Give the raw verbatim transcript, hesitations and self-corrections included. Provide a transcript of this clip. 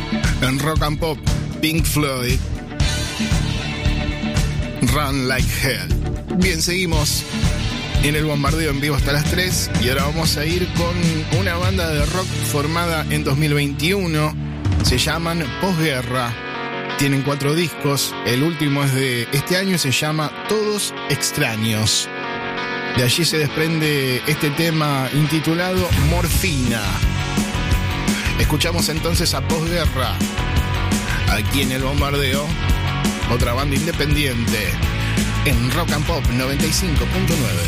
En Rock and Pop, Pink Floyd, Run Like Hell. Bien, seguimos en el bombardeo en vivo hasta las tres y ahora vamos a ir con una banda de rock formada en dos mil veintiuno. Se llaman Posguerra. Tienen cuatro discos. El último es de este año y se llama Todos Extraños. De allí se desprende este tema intitulado Morfina. Escuchamos entonces a Posguerra aquí en el bombardeo, otra banda independiente en Rock and Pop noventa y cinco punto nueve.